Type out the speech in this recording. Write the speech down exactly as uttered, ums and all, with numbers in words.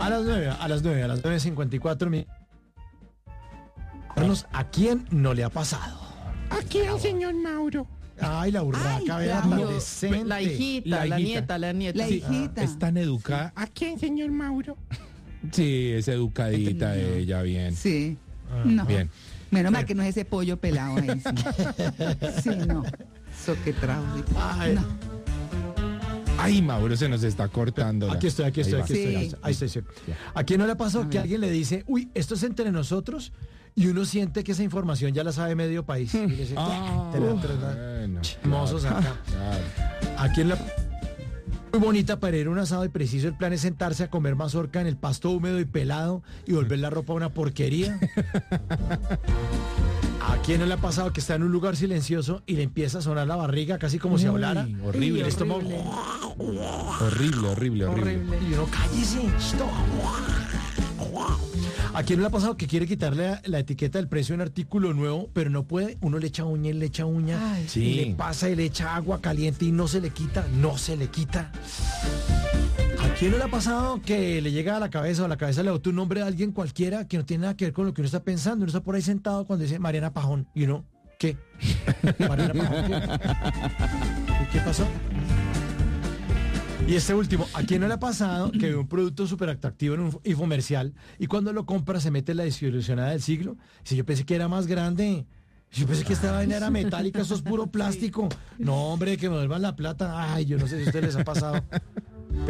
A las nueve, a las nueve, a las nueve cincuenta y cuatro minutos. ¿A quién no le ha pasado? ¿A quién, señor Mauro? Ay, la urraca, vea, tan Yo- decente. La hijita, la, La hijita. nieta, la nieta. La Sí. hijita. Es tan educada. ¿A quién, señor Mauro? Sí, es educadita ella, bien. Sí. No. Bien. Menos mal que no es ese pollo pelado ahí. Sí, sí no. Eso que trajo. Ay. No. Ay, Mauro, se nos está cortando. Aquí estoy, aquí estoy, Ahí aquí va. estoy. Sí. Ahí estoy, sí. ¿A quién no le ha pasado que alguien le dice, uy, esto es entre nosotros? Y uno siente que esa información ya la sabe medio país. Y le dice, Ah, te la- te la- bueno, Mozos claro, acá. claro. ¿A quién la... Muy bonita para ir a un asado y preciso el plan es sentarse a comer mazorca en el pasto húmedo y pelado y volver la ropa una porquería? ¿A quién no le ha pasado que está en un lugar silencioso y le empieza a sonar la barriga casi como si Uy, hablara? horrible. Y el estómago... Horrible, horrible, horrible. Y uno, cállese. stop. ¿A quién no le ha pasado que quiere quitarle la, la etiqueta del precio de un artículo nuevo, pero no puede? Uno le echa uña y le echa uña, Ay, sí. y le pasa y le echa agua caliente y no se le quita, no se le quita. ¿A quién no le ha pasado que le llega a la cabeza o a la cabeza le bota un nombre de alguien cualquiera que no tiene nada que ver con lo que uno está pensando? Uno está por ahí sentado cuando dice Mariana Pajón y uno, ¿qué? Mariana Pajón, ¿qué? ¿Qué pasó? Y este último, ¿a quién no le ha pasado que ve un producto súper atractivo en un infomercial y cuando lo compra se mete en la desilusionada del siglo? Si yo pensé que era más grande, yo pensé que esta vaina era metálica, eso es puro plástico. No, hombre, que me vuelvan la plata. Ay, yo no sé si a ustedes les ha pasado.